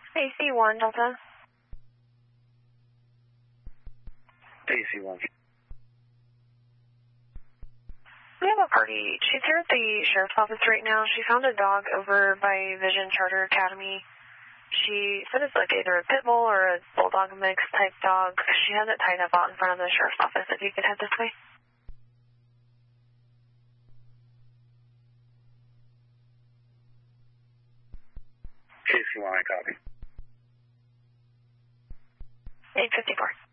AC1 Delta. AC1. We have a party. She's here at the sheriff's office right now. She found a dog over by Vision Charter Academy. She said it's like either a pit bull or a bulldog mix type dog. She has it tied up out in front of the sheriff's office. If you could head this way. AC1, I copy. 854.